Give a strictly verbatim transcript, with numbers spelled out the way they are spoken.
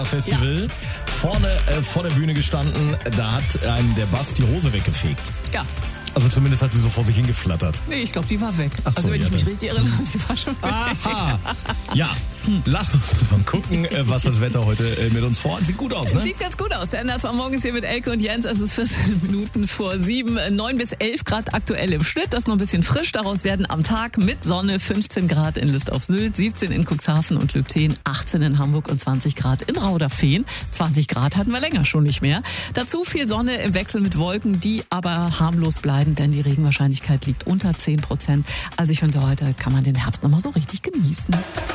Festival. Ja. Vorne äh, vor der Bühne gestanden, da hat einem der Bass die Hose weggefegt. Ja. Also zumindest hat sie so vor sich hingeflattert. Nee, ich glaube, die war weg. Ach so, also wenn ja, ich mich dann. richtig erinnere, die war schon weg. Aha. Ja, lass uns mal gucken, was das Wetter heute mit uns vorhat. Sieht gut aus, ne? Sieht ganz gut aus. Der N D R zwei morgens hier mit Elke und Jens. Es ist vierzehn Minuten vor sieben. neun bis elf Grad aktuell im Schnitt. Das ist noch ein bisschen frisch. Daraus werden am Tag mit Sonne fünfzehn Grad in List auf Sylt, siebzehn in Cuxhaven und Lübtheen, achtzehn in Hamburg und zwanzig Grad in Rauderfehn. zwanzig Grad hatten wir länger schon nicht mehr. Dazu viel Sonne im Wechsel mit Wolken, die aber harmlos bleiben, denn die Regenwahrscheinlichkeit liegt unter zehn Prozent. Also ich finde, heute kann man den Herbst noch mal so richtig genießen.